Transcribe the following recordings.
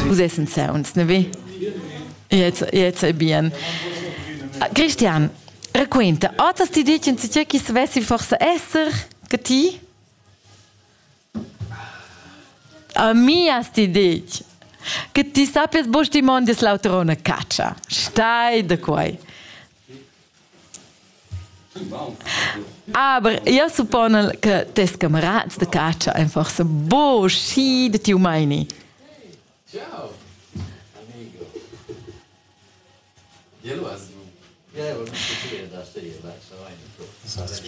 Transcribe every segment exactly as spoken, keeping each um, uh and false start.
Us essen sounds, ne vi? Jetzt, jetzt è bien. Christian, racconta, otras ti dicono se c'è chi savessi forse essere che ti? A mia sti dic che ti sappias bosti mondes lauterona caccia. Stai da quai. Aber io suppongo che tes camarats de caccia è forse bosti de ti umani. Ciao, amico. Ja, du hast du. Ja, aber nicht so viel, da steht ihr, da ist rein. Das heißt,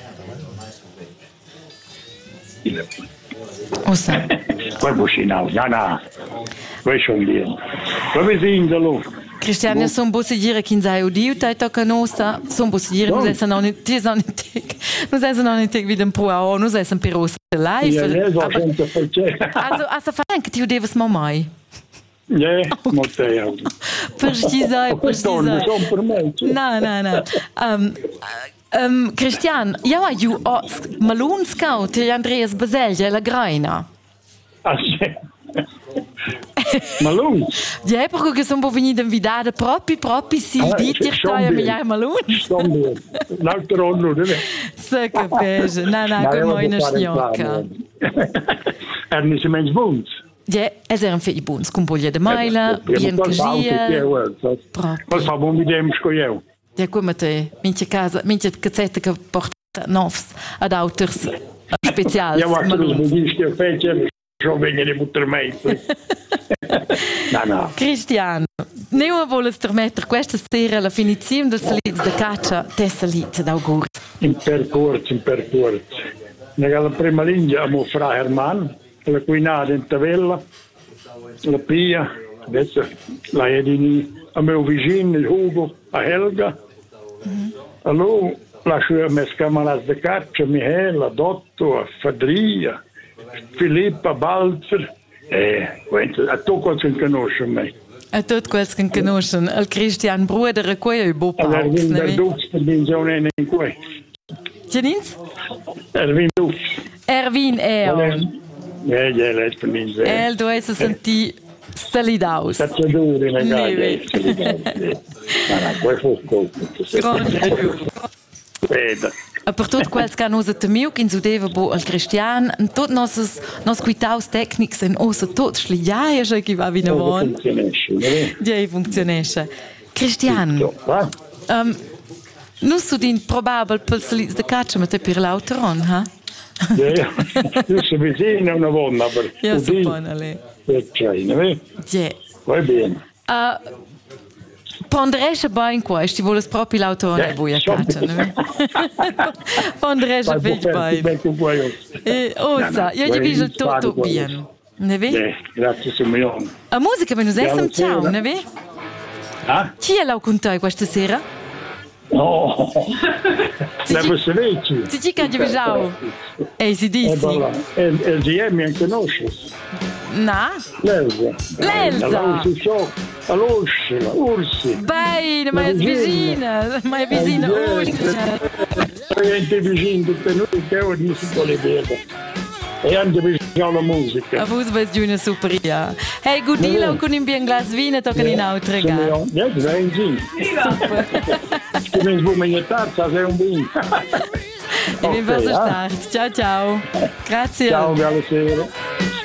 Ossa. Poi buscinau, no, no. Poi sono lì. Come si indalo? Cristiano, sono busi dire che sai udio, tai tocca nosa, sono busi dire, non sei non ti sono non tek. Non sei non in tek wieder pro o, non sei per rosa live. Ja, ja, senza facere. Also, also fa anche ti udevas mamai. Ja, molto io. Per ci sai, per ci sai. Sono per me. No, no, no. Um, um, Cristian, io ho ju Malun Scout e Andreas Baselgia la Graina. Ah, sì. Malun? Ja, perché sono venuti invitati proprio, proprio, si Ah, dite che stai a migliare Malun. Sono l'altro anno, deve. Se capisce, no, no, come una sgnocca. Er niet zo mens woont. Ja, es erano figli buoni, scompoglia de maila, bien cagia. Wat fa buon videm scoieu. Ja, come te, mince casa, mince cazzetta che porta novs ad auters speciali. Ja, wacht, dus die stil feitje, zo ben je de moeder mee. No, no. Cristiano, noi vogliamo permettere questa sera la finizione del salito da caccia testa lite d'augurio. In percorso, in percorso. Nella prima linea abbiamo Fra Herman, la cuinata in Tavella, la Pia, adesso la Edini, a mio vicino, il Hugo, a Helga. Mm-hmm. Allora lascio a me camarati di caccia, Michela, Dotto, Fadria, Filippa, Balzer. Eh, a tu quanti conosci me. A tutti quelli che conoscono, il Cristian Bruder, a cui è buon pauks. Erwin der Dux, per l'inzone in cui. Genins? Erwin Dux. Erwin er. Ja, ja, lei per l'inzone. El dove si sentì salidaus. Cacciatori, ragazzi. Ma no, poi fu colpo. Veda. E per tutti quelli che hanno temido che insudeva bo al Cristian, tutti nostri nos quitaus tecnici in ossa tutti sligliaia che va vino von. Ja, funzionesce. Cristian. Um, non so din probabile per salire da caccia, ma te per l'autoron, ha? Ja, tu sei vicino una volta, per ja, suppone lei. Per traina, vedi? Ja. Va bene. Uh, Ponderesce bem questo, vuole proprio l'autone yeah, buia caccia, no? Ponderesce fece bem. E ossa, io gli vedo tutto bene, ne vedi? Eh, grazie signore. La musica ve nos essem ciao, ne vedi? Ah? Chi è l'aucontoi questa sera? No. Devo sapere. Ti ci cade ciao. E si dice. E il G M mi conosce? No? L'Elsa. L'Elsa. L'Ursi, l'Ursi. Bene, ma è vicina, ma è vicina Ursi. È vicino tutte noi che ogni si vuole vedere. E anche vicino alla musica. A musica è giù una superia. Hey, godilo con un bien glas vino, tocca in altre gare. Ja, dat is een zin. Super. Tenminste, voor mijn taart, dat is een win. Ik ben wel zo start. Ciao, ciao. Grazie. Ciao, buonasera.